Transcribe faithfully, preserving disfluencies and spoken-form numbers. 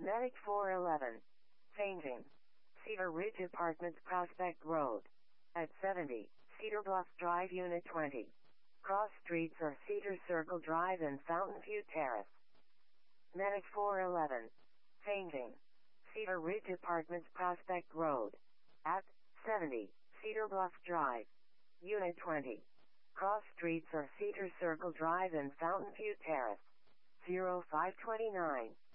Medic four eleven. Changing. Cedar Ridge Apartments Prospect Road. At seventy, Cedar Bluff Drive Unit twenty. Cross streets are Cedar Circle Drive and Fountain View Terrace. Medic four eleven. Changing. Cedar Ridge Apartments Prospect Road. At seventy, Cedar Bluff Drive. Unit twenty. Cross streets are Cedar Circle Drive and Fountain View Terrace. zero five two nine.